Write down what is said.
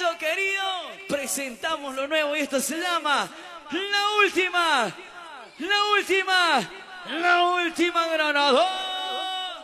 Corillo querido, presentamos lo nuevo y esto se llama La Última Granada.